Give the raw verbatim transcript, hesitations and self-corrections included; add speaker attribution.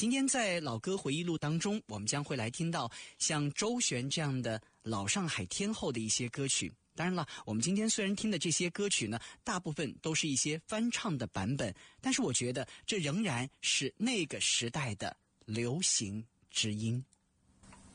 Speaker 1: 今天在老歌回忆录当中，我们将会来听到像周璇这样的老上海天后的一些歌曲。当然了，我们今天虽然听的这些歌曲呢，大部分都是一些翻唱的版本，但是我觉得这仍然是那个时代的流行之音。